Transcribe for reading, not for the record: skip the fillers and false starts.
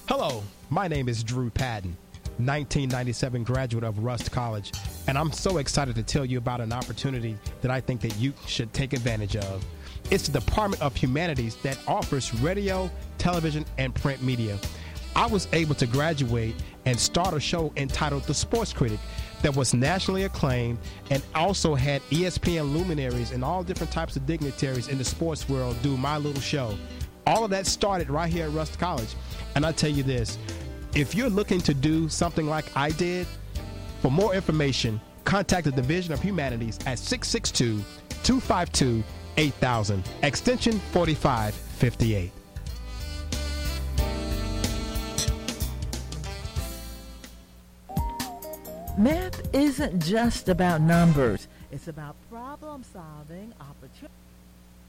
Hello, my name is Drew Patton, 1997 graduate of Rust College, and I'm so excited to tell you about an opportunity that I think that you should take advantage of. It's the Department of Humanities that offers radio, television, and print media. I was able to graduate and start a show entitled The Sports Critic that was nationally acclaimed and also had ESPN luminaries and all different types of dignitaries in the sports world do my little show. All of that started right here at Rust College. And I tell you this, if you're looking to do something like I did, for more information, contact the Division of Humanities at 662-252-8000, extension 4558. Math isn't just about numbers. It's about problem solving, opportunity.